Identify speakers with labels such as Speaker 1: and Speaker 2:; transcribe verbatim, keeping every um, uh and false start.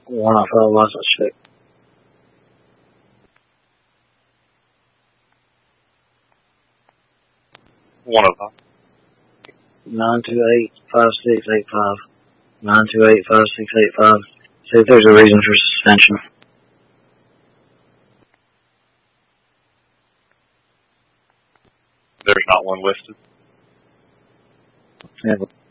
Speaker 1: one off of license check.
Speaker 2: One of them.
Speaker 1: Nine two eight five six eight five. Nine two eight five six eight five. See if there's a reason for suspension.
Speaker 2: There's not one listed.
Speaker 1: Yeah.